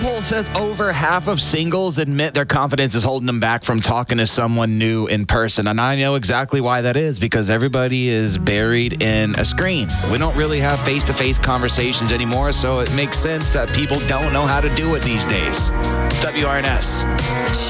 poll says over half of singles admit their confidence is holding them back from talking to someone new in person. And I know exactly why that is, because everybody is buried in a screen. We don't really have face-to-face conversations anymore, so it makes sense that people don't know how to do it these days. It's WRNS.